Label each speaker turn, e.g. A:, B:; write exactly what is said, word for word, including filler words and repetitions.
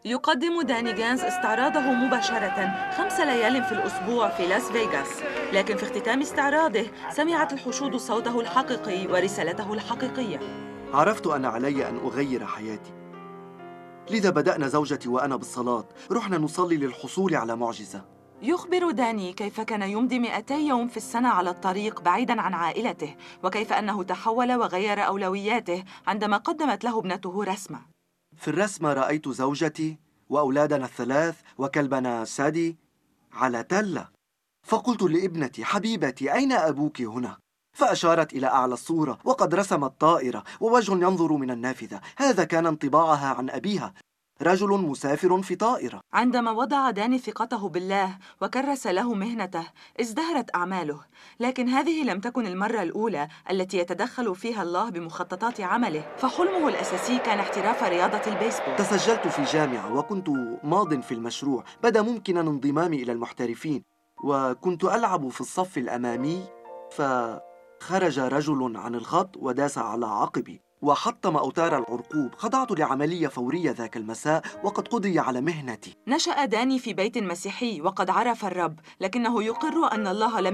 A: يقدم داني جانز استعراضه مباشرة خمس ليال في الأسبوع في لاس فيغاس، لكن في اختتام استعراضه سمعت الحشود صوته الحقيقي ورسالته الحقيقية.
B: عرفت أن علي أن أغير حياتي، لذا بدأنا زوجتي وأنا بالصلاة. رحنا نصلي للحصول على معجزة.
A: يخبر داني كيف كان يمضي مئتي يوم في السنة على الطريق بعيداً عن عائلته، وكيف أنه تحول وغير أولوياته عندما قدمت له ابنته رسمة.
B: في الرسمة رأيت زوجتي وأولادنا الثلاث وكلبنا سادي على تلة، فقلت لابنتي: حبيبتي، أين أبوك هنا؟ فأشارت إلى أعلى الصورة، وقد رسمت طائرة ووجه ينظر من النافذة. هذا كان انطباعها عن أبيها، رجل مسافر في طائرة.
A: عندما وضع داني ثقته بالله وكرس له مهنته ازدهرت أعماله، لكن هذه لم تكن المرة الأولى التي يتدخل فيها الله بمخططات عمله، فحلمه الأساسي كان احتراف رياضة البيسبول.
B: تسجلت في جامعة وكنت ماض في المشروع. بدا ممكنا انضمامي إلى المحترفين، وكنت ألعب في الصف الأمامي، فخرج رجل عن الخط وداس على عقبي وحطم أوتار العرقوب. خضعت لعملية فورية ذاك المساء، وقد قضي على مهنتي.
A: نشأ داني في بيت مسيحي وقد عرف الرب، لكنه يقر أن الله لم